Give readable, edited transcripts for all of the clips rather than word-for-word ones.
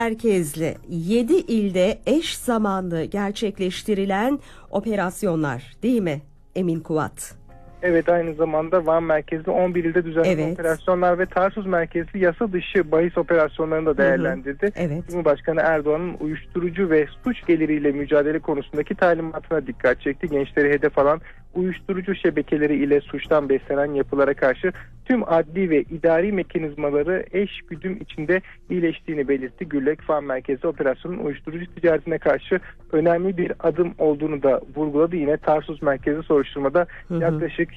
Merkezli 7 ilde eş zamanlı gerçekleştirilen operasyonlar, değil mi Emin Kuvat? Evet, aynı zamanda Van merkezli 11 ilde düzenlenen operasyonlar ve Tarsus merkezli yasa dışı bahis operasyonlarını da değerlendirdi. Evet. Cumhurbaşkanı Erdoğan'ın uyuşturucu ve suç geliriyle mücadele konusundaki talimatına dikkat çekti. Gençleri hedef alan uyuşturucu şebekeleri ile suçtan beslenen yapılara karşı tüm adli ve idari mekanizmaları eş güdüm içinde iyileştiğini belirtti. Gürlek Van merkezli operasyonun uyuşturucu ticaretine karşı önemli bir adım olduğunu da vurguladı. Yine Tarsus merkezli soruşturmada yaklaşık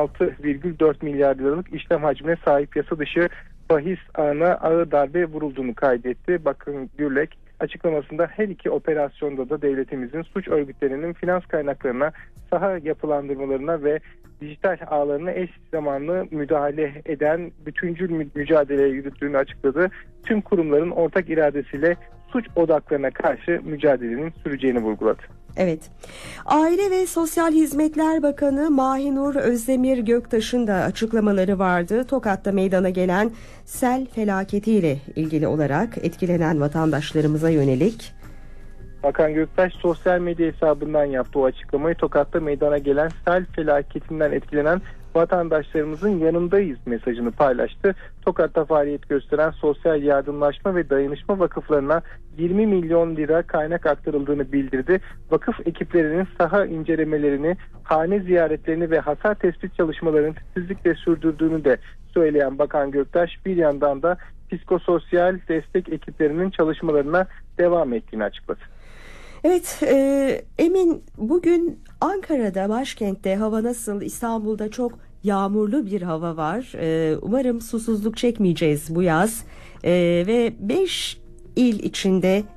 26,4 milyar liralık işlem hacmine sahip yasa dışı bahis ağına ağır darbe vurulduğunu kaydetti. Bakın Gürlek açıklamasında her iki operasyonda da devletimizin suç örgütlerinin finans kaynaklarına, saha yapılandırmalarına ve dijital ağlarına eş zamanlı müdahale eden bütüncül mücadeleye yürüttüğünü açıkladı. Tüm kurumların ortak iradesiyle suç odaklarına karşı mücadelenin süreceğini vurguladı. Evet. Aile ve Sosyal Hizmetler Bakanı Mahinur Özdemir Göktaş'ın da açıklamaları vardı. Tokat'ta meydana gelen sel felaketiyle ilgili olarak etkilenen vatandaşlarımıza yönelik. Bakan Göktaş sosyal medya hesabından yaptığı o açıklamayı. Tokat'ta meydana gelen sel felaketinden etkilenen vatandaşlarımızın yanındayız mesajını paylaştı. Tokat'ta faaliyet gösteren sosyal yardımlaşma ve dayanışma vakıflarına 20 milyon lira kaynak aktarıldığını bildirdi. Vakıf ekiplerinin saha incelemelerini, hane ziyaretlerini ve hasar tespit çalışmalarını titizlikle sürdürdüğünü de söyleyen Bakan Göktaş bir yandan da psikososyal destek ekiplerinin çalışmalarına devam ettiğini açıkladı. Evet, Emin, bugün Ankara'da, başkentte hava nasıl? İstanbul'da çok yağmurlu bir hava var. Umarım susuzluk çekmeyeceğiz bu yaz. Ve 5 il içinde